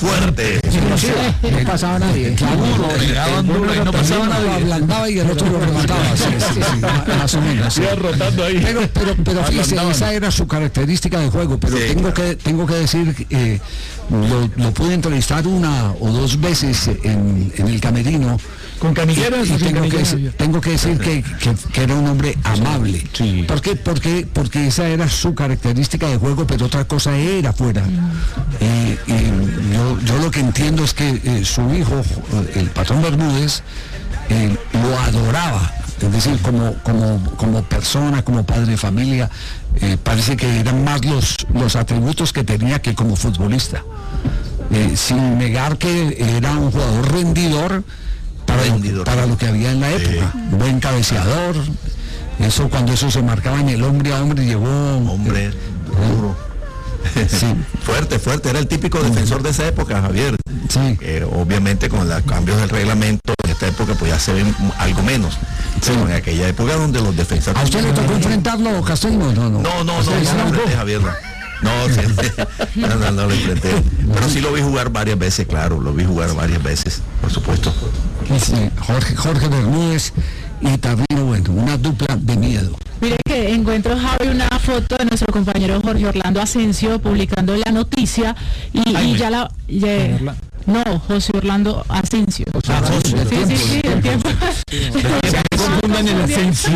fuerte. No pasaba nadie. Duro, y no pasaba nadie. Lo ablandaba y el otro lo remataba. Más o menos. Iba rotando ahí. Pero fíjese, esa era su característica de juego. Pero tengo que decir, lo pude entrevistar una o dos veces en el camerino. Con canilleras. Tengo que decir que era un hombre amable. Sí. ¿Por qué? Porque esa era su característica de juego, pero otra cosa era fuera. Yo lo que entiendo es que su hijo, el patrón Bermúdez, lo adoraba. Es decir, como persona, como padre de familia, parece que eran más los atributos que tenía que como futbolista. Sin negar que era un jugador rendidor para lo que había en la época. Buen cabeceador. Eso, cuando eso se marcaba en el hombre a hombre, llegó... Hombre, duro. Sí. Fuerte, era el típico defensor de esa época, Javier. Sí. Obviamente con los cambios del reglamento en esta época pues ya se ven algo menos. Sí. En aquella época donde los defensores... ¿A usted le tocó enfrentarlo, Castellano? No, Javier. No lo enfrenté. Pero sí lo vi jugar varias veces, claro, por supuesto. Sí, Jorge Bermúdez y Tarrino Bueno, una dupla de miedo. Mire que encuentro, Javi, una foto de nuestro compañero Jorge Orlando Asensio publicando la noticia y ya la... No, José Orlando Asensio. Sí, el tiempo. No confundan el Asensio.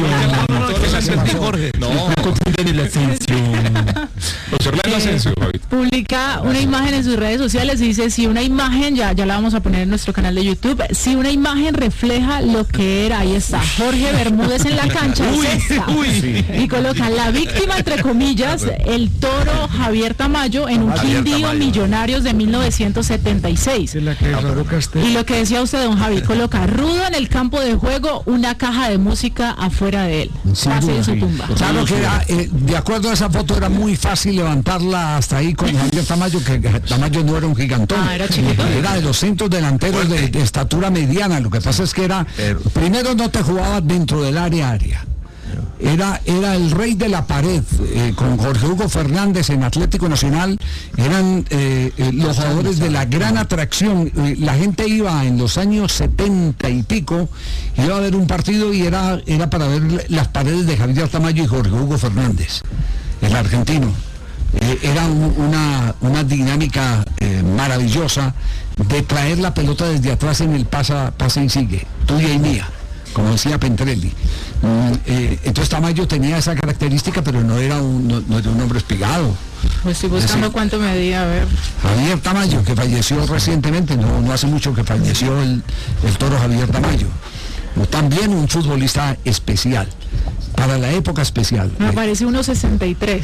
No confundan el Asensio. José Orlando Asensio. Publica una imagen en sus redes sociales y dice, si una imagen, ya la vamos a poner en nuestro canal de YouTube, si una imagen refleja lo que era, ahí está, Jorge Bermúdez en la cancha, es esta. Y coloca la víctima, entre comillas, el toro Javier Tamayo en un Quindío Millonarios de 1976. Y lo que decía usted, don Javi, coloca rudo en el campo de juego, una caja de música afuera de él, casi en su tumba. Claro que era, de acuerdo a esa foto, era muy fácil levantarla hasta ahí con Javier Tamayo, que Tamayo no era un gigantón, era chiquito. Era de los centros delanteros de estatura mediana. Lo que pasa es que primero no te jugaba dentro del área. Era el rey de la pared, con Jorge Hugo Fernández en Atlético Nacional, eran los jugadores de la gran atracción. La gente iba en los años 70 y pico, iba a ver un partido y era para ver las paredes de Javier Tamayo y Jorge Hugo Fernández, el argentino. Era una dinámica maravillosa de traer la pelota desde atrás en el pasa y sigue, tuya y mía, como decía Pentrelli. Entonces Tamayo tenía esa característica, pero no era un hombre espigado. Pues estoy buscando cuánto medía, a ver. Javier Tamayo, que falleció recientemente, no hace mucho que falleció el toro Javier Tamayo. También un futbolista especial, para la época especial. Me parece 1.63.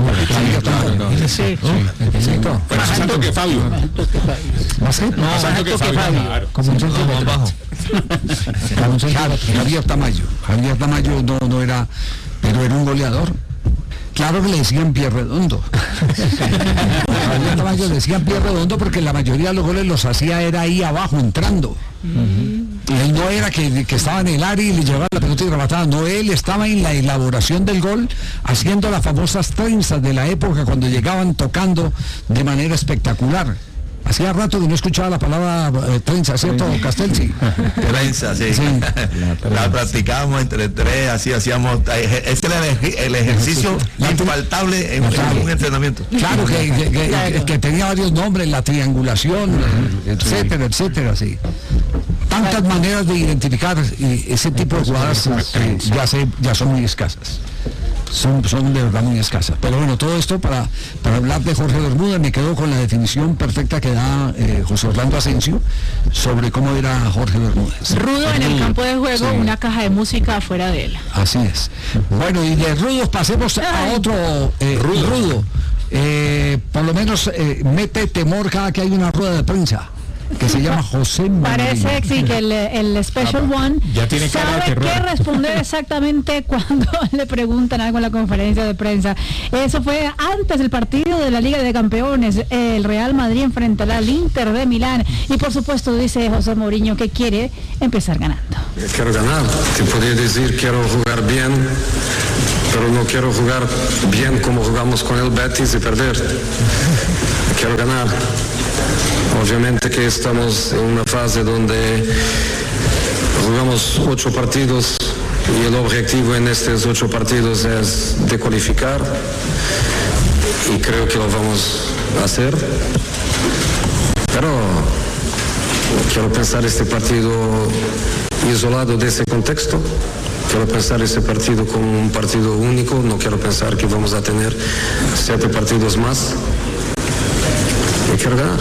Sí. Más alto que Fabio. ¿Más alto que Fabio? Como un centro más bajo. Javier Tamayo no era, pero era un goleador. Claro que le decían pie redondo. Javier Tamayo le decían pie redondo porque la mayoría de los goles los hacía era ahí abajo, entrando. Él no era que estaba en el área y le llevaba la pelota y remataba, no, él estaba en la elaboración del gol, haciendo las famosas trenzas de la época cuando llegaban tocando de manera espectacular. Hacía rato que no escuchaba la palabra trenza, ¿cierto, Castelci? Trenza, sí. La practicábamos entre tres, así hacíamos. Ese era el ejercicio infaltable en un entrenamiento. Claro, que tenía varios nombres, la triangulación, etcétera, sí. Tantas maneras de identificar ese tipo de jugadas ya son muy escasas. Son de verdad muy escasas. Pero bueno, todo esto para hablar de Jorge Bermúdez, me quedo con la definición perfecta que da José Orlando Asensio sobre cómo era Jorge Bermúdez. Rudo en el campo de juego, una caja de música afuera de él. Así es. Bueno, y de rudos pasemos a otro rudo. Por lo menos mete temor cada que hay una rueda de prensa, que se llama José Mourinho. Parece sí, que el Special One ya tiene cara sabe de qué responder exactamente cuando le preguntan algo en la conferencia de prensa. Eso fue antes del partido de la Liga de Campeones, el Real Madrid enfrentará al Inter de Milán, y por supuesto dice José Mourinho que quiere empezar ganando. Quiero ganar, te podría decir quiero jugar bien, pero no quiero jugar bien como jugamos con el Betis y perder. Quiero ganar. Obviamente que estamos en una fase donde jugamos 8 partidos y el objetivo en estos 8 partidos es de cualificar y creo que lo vamos a hacer. Pero quiero pensar este partido isolado de ese contexto. Quiero pensar ese partido como un partido único. No quiero pensar que vamos a tener 7 partidos más. Y quiero ganar.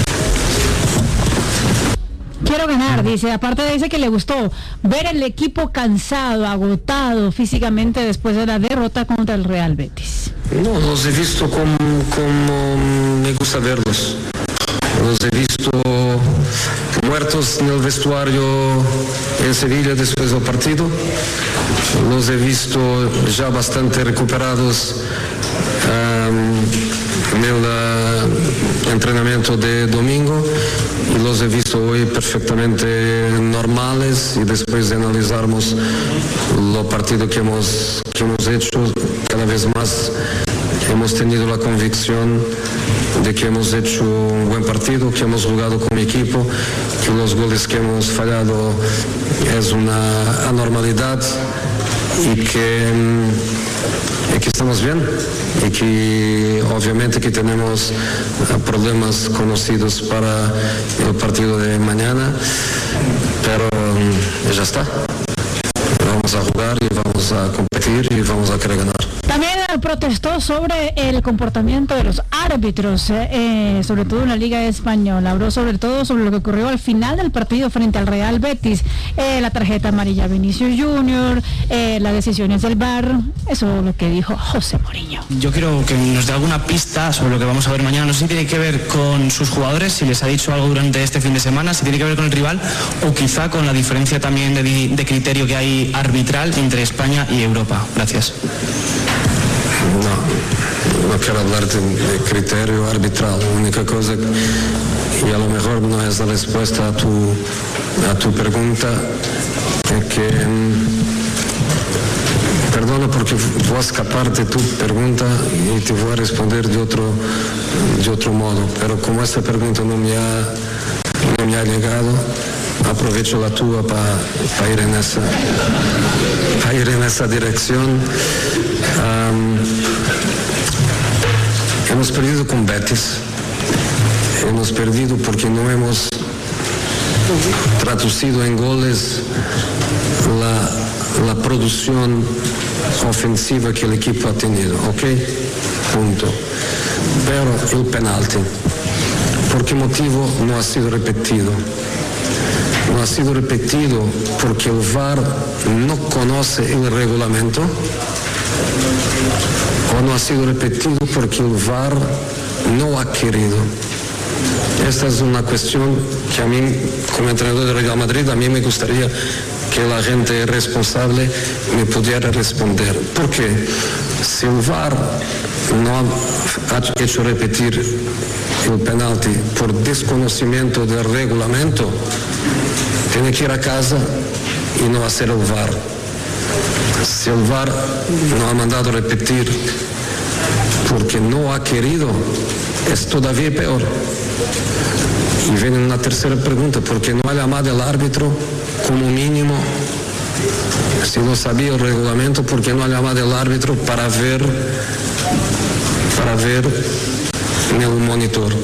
Quiero ganar, dice. Aparte de ese que le gustó ver el equipo cansado, agotado físicamente después de la derrota contra el Real Betis. No, los he visto como me gusta verlos. Los he visto muertos en el vestuario en Sevilla después del partido. Los he visto ya bastante recuperados en el entrenamiento de domingo y los he visto hoy perfectamente normales y después de analizarmos los partidos que hemos hecho, cada vez más hemos tenido la convicción de que hemos hecho un buen partido, que hemos jugado como equipo, que los goles que hemos fallado es una anormalidad y que estamos bien y que obviamente que tenemos problemas conocidos para el partido de mañana, pero ya está. Vamos a jugar y vamos a competir y vamos a querer ganar. También protestó sobre el comportamiento de los árbitros, sobre todo en la Liga Española. Habló sobre todo sobre lo que ocurrió al final del partido frente al Real Betis, la tarjeta amarilla a Vinicius Junior, las decisiones del VAR. Eso es lo que dijo José Mourinho. Yo quiero que nos dé alguna pista sobre lo que vamos a ver mañana. No sé si tiene que ver con sus jugadores, si les ha dicho algo durante este fin de semana, si tiene que ver con el rival o quizá con la diferencia también de criterio que hay arbitral entre España y Europa. Gracias. No quiero hablar de criterio arbitral. La única cosa, y a lo mejor no es la respuesta a tu pregunta, es que perdona porque voy a escapar de tu pregunta y te voy a responder de otro modo, pero como esta pregunta no me ha llegado, aprovecho la tuya para ir en esa dirección. Hemos perdido con Betis, hemos perdido porque no hemos traducido en goles la producción ofensiva que el equipo ha tenido, ¿ok? Punto. Pero el penalti, ¿por qué motivo no ha sido repetido? No ha sido repetido porque el VAR no conoce el reglamento, o no ha sido repetido porque el VAR no ha querido. Esta es una cuestión que a mí, como entrenador de Real Madrid, a mí me gustaría que la gente responsable me pudiera responder. Porque si el VAR no ha hecho repetir el penalti por desconocimiento del reglamento, tiene que ir a casa y no hacer el VAR. Si el VAR no ha mandado repetir porque no ha querido, es todavía peor. Y viene una tercera pregunta, ¿por qué no ha llamado al árbitro como mínimo? Si no sabía el reglamento, ¿por qué no ha llamado al árbitro para ver en el monitor?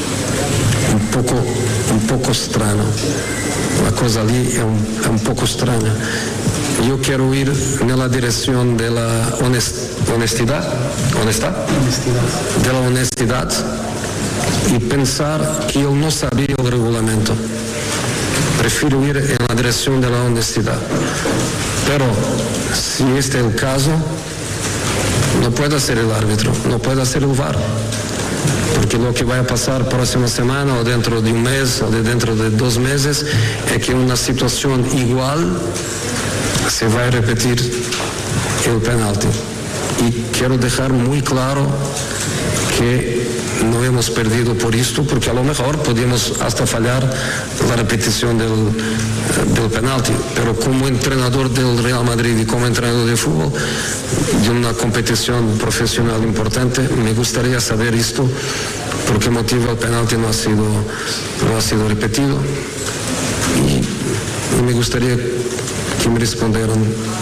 Un poco extraño. La cosa allí es un poco extraña. Yo quiero ir en la dirección de la honestidad, de la honestidad y pensar que él no sabía el reglamento. Prefiero ir en la dirección de la honestidad. Pero si este es el caso, no puede ser el árbitro, no puede ser el VAR. Porque lo que va a pasar próxima semana o dentro de un mes o dentro de 2 meses es que una situación igual se va a repetir el penalti. Y quiero dejar muy claro que no hemos perdido por esto, porque a lo mejor podíamos hasta fallar la repetición del penalti, pero como entrenador del Real Madrid y como entrenador de fútbol de una competición profesional importante, me gustaría saber esto, por qué motivo el penalti no ha sido repetido, y me gustaría que me respondieran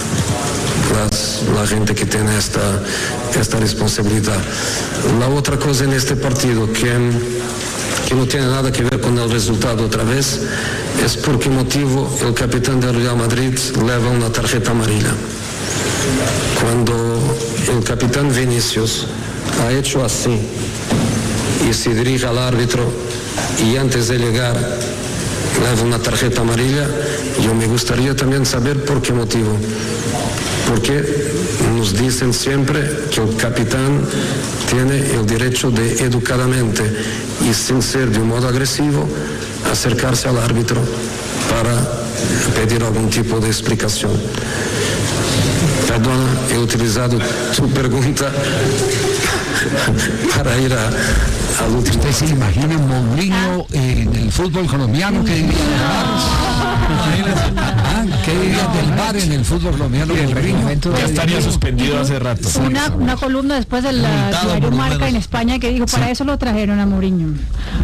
la gente que tiene esta responsabilidad. La otra cosa en este partido que no tiene nada que ver con el resultado otra vez es por qué motivo el capitán del Real Madrid lleva una tarjeta amarilla. Cuando el capitán Vinicius ha hecho así y se dirige al árbitro y antes de llegar lleva una tarjeta amarilla, yo me gustaría también saber por qué motivo. Porque nos dicen siempre que el capitán tiene el derecho de educadamente y sin ser de un modo agresivo acercarse al árbitro para pedir algún tipo de explicación. Perdona, he utilizado tu pregunta para ir al último. ¿Usted se imagina Mourinho en el fútbol colombiano? ¿Qué diría del VAR? ¿Qué diría del VAR en el fútbol colombiano? Ya estaría suspendido hace rato. Una columna después del diario Marca en España que dijo, para eso lo trajeron a Mourinho,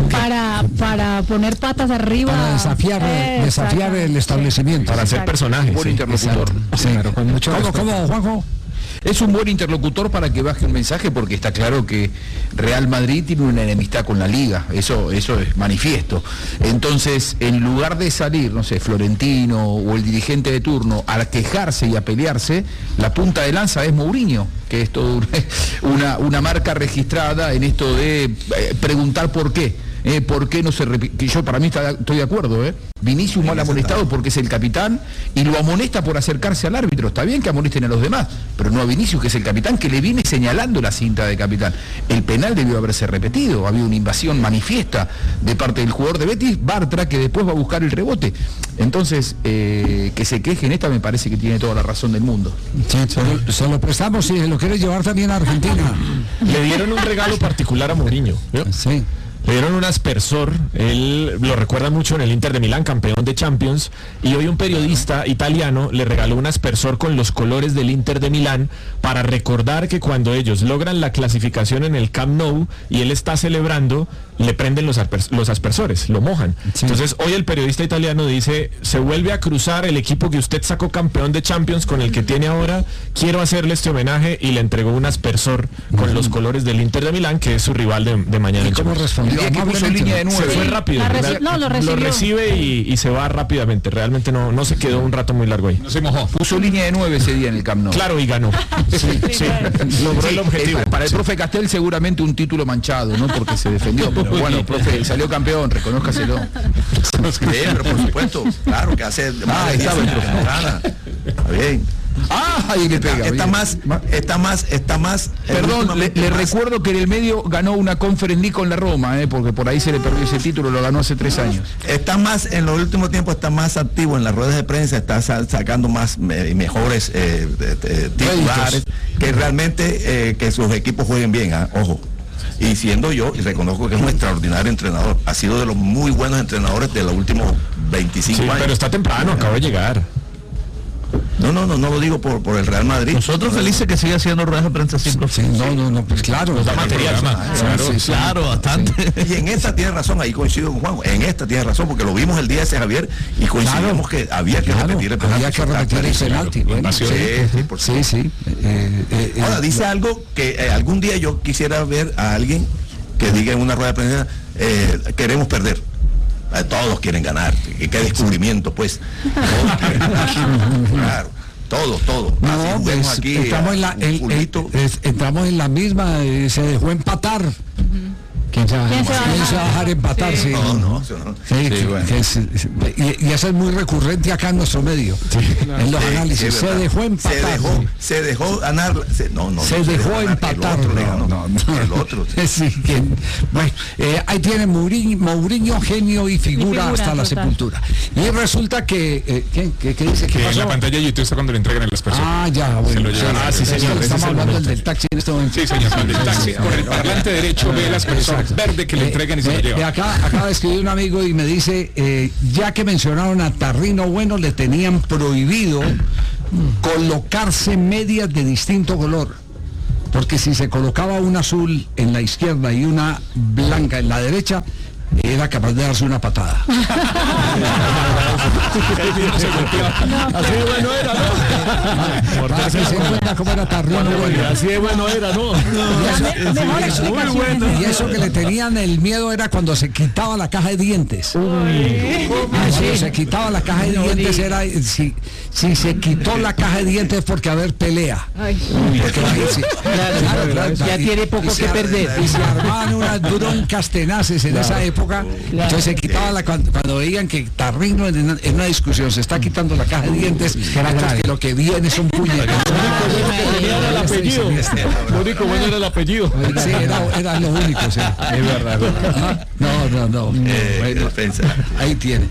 para poner patas arriba, para desafiar el establecimiento, para ser personaje, buen interlocutor. Sí, claro, con mucho ¿Cómo, Juanjo? Es un buen interlocutor para que baje un mensaje, porque está claro que Real Madrid tiene una enemistad con la Liga, eso es manifiesto. Entonces, en lugar de salir, no sé, Florentino o el dirigente de turno a quejarse y a pelearse, la punta de lanza es Mourinho, que es toda una marca registrada en esto de preguntar por qué. ¿Por qué no se repite? Que yo para mí estoy de acuerdo, Vinicius mal amonestado porque es el capitán y lo amonesta por acercarse al árbitro. Está bien que amonesten a los demás, pero no a Vinicius, que es el capitán, que le viene señalando la cinta de capitán. El penal debió haberse repetido, había una invasión manifiesta de parte del jugador de Betis, Bartra, que después va a buscar el rebote. Entonces, que se queje en esta me parece que tiene toda la razón del mundo. Sí, se lo prestamos si lo quiere llevar también a Argentina. Le dieron un regalo particular a Mourinho, ¿no? Sí. Le dieron un aspersor, él lo recuerda mucho en el Inter de Milán, campeón de Champions, y hoy un periodista italiano le regaló un aspersor con los colores del Inter de Milán para recordar que cuando ellos logran la clasificación en el Camp Nou y él está celebrando, le prenden los aspersores, lo mojan. Sí. Entonces hoy el periodista italiano dice, se vuelve a cruzar el equipo que usted sacó campeón de Champions con el que tiene ahora, quiero hacerle este homenaje, y le entregó un aspersor con los colores del Inter de Milán, que es su rival de mañana. ¿Y cómo respondió? Que puso línea de 9. Se fue rápido. Lo recibe y se va rápidamente. Realmente no se quedó un rato muy largo ahí. No se mojó. Puso línea de 9 ese día en el Camp Nou. Claro, y ganó. Sí. Logró el objetivo. Para el profe Castel seguramente un título manchado, ¿no? Porque se defendió. Pero bueno, profe, salió campeón, reconózcaselo. Pero por supuesto, claro que hace más estaba el profe. Está bien. Ahí le pega. Está más. Perdón, le recuerdo que en el medio ganó una Conference League con la Roma, porque por ahí se le perdió ese título, lo ganó hace 3 años. Está más, en los últimos tiempos está más activo en las ruedas de prensa, está sacando más mejores titulares, que realmente que sus equipos jueguen bien, ojo. Y siendo yo, y reconozco que es un extraordinario entrenador, ha sido de los muy buenos entrenadores de los últimos 25 años. Pero está temprano, acaba de llegar. No lo digo por el Real Madrid. Nosotros felices que siga haciendo ruedas de prensa siempre. Sí, no, pues claro. Nos da material. Claro, bastante. Y en esta tiene razón, ahí coincido con Juan, en esta tiene razón, porque lo vimos el día ese, Javier, y coincidimos que había que repetir el penalti. Había que repetir el penalti. Bueno, sí. Ahora, dice algo que algún día yo quisiera ver a alguien que diga en una rueda de prensa, queremos perder. Todos quieren ganar, qué descubrimiento, pues. Todos quieren ganar. Claro, todos. No, pues, aquí entramos en la misma, se dejó empatar. ¿Quién se va a dejar empatar? Sí. No. Y eso es muy recurrente acá en nuestro medio, en los análisis. Se dejó empatar. Se dejó ganar. Se dejó empatar. El otro. Bueno, ahí tiene Mourinho, genio y figura hasta la sepultura. Y resulta que, ¿qué dice? Que en la pantalla de YouTube está cuando le entregan el aspersor. Bueno. Sí, señor. Estamos hablando del taxi en este momento. Sí, señor, del taxi. Por el parlante derecho ve el aspersor. verde que le entregan y se lo llevan. Acaba de escribir un amigo y me dice, ya que mencionaron a Tarrino Bueno, le tenían prohibido colocarse medias de distinto color, porque si se colocaba una azul en la izquierda y una blanca en la derecha, era capaz de darse una patada. Así de bueno era, ¿no? Para que se cuenta cómo era Tarrino Bueno. Así de bueno era, ¿no? Muy bueno. Y eso que le tenían el miedo era cuando se quitaba la caja de dientes. Cuando se quitaba la caja de dientes era si se quitó la caja de dientes es porque haber pelea. Claro, ya tiene poco que perder. Y se armaban unas broncas tenaces en esa época. Entonces se quitaba cuando veían que Tarrino en una discusión se está quitando la caja de dientes, que lo que viene son puñetas. Era el apellido. Lo único bueno era el apellido. Sí, era lo único, sí. Es verdad. No. Ahí tiene.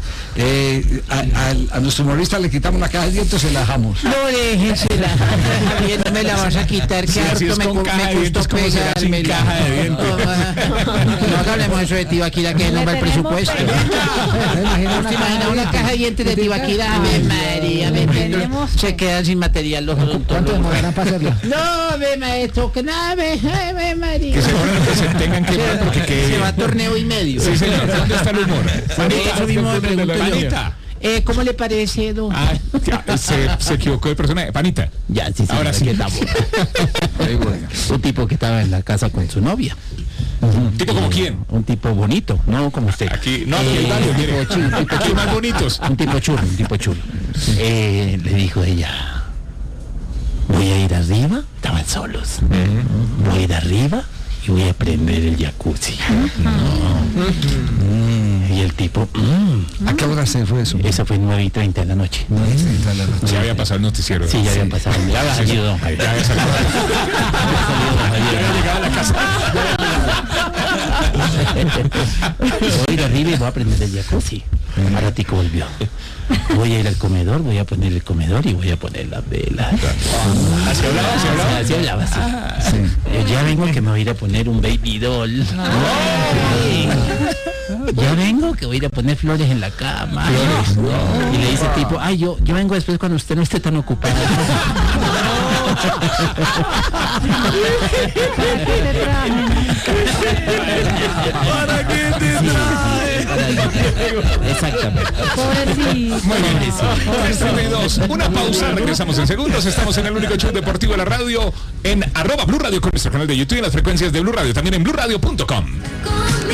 A nuestro humorista le quitamos la caja de dientes, se la dejamos. No, déjensela. No me la vas a quitar, que harto me costó pegarme caja de dientes. No hablemos eso de Tibaquira, que nombra el presupuesto. ¿Te imaginas una caja de dientes de Tibaquira? Ave María, se quedan sin material los odontólogos. ¿Cuánto demorarán para hacerlo? No, ve maestro, que nada, Ave María. Que se tengan que ver porque se va a torneo y medio. Sí, señor. ¿Dónde está el humor? Eso mismo me pregunto yo. ¿Cómo le parece, don? Se equivocó de personaje. Panita. Ya, sí, ahora sí. Un tipo que estaba en la casa con su novia. ¿Un tipo como quién? Un tipo bonito, no como usted. Aquí, no, aquí el Dario, mire. Aquí más bonitos. Un tipo chulo. Le dijo ella, voy a ir arriba, estaban solos. Voy a ir arriba y voy a prender el jacuzzi. Y el tipo, ¿a qué hora se fue eso? Eso fue 9:30 de la noche. Ya había pasado el noticiero. Sí, ya había pasado. Ya había salido don Javier. Ya había salido. Ya había llegado a la casa. Voy a ir arriba y voy a prender el jacuzzi. Un ratico volvió. Voy a ir al comedor, voy a poner el comedor y voy a poner las velas. Así hablaba. Yo ya vengo que me voy a ir a poner un baby doll. Ya vengo que voy a ir a poner flores en la cama. Y le dice tipo, yo vengo después cuando usted no esté tan ocupado. ¿Para qué te trae? Exactamente. Muy bien. 3:32. Una pausa, regresamos en segundos. Estamos en el único show deportivo de la radio en @Blue Radio con nuestro canal de YouTube y en las frecuencias de Blue Radio, también en BlueRadio.com.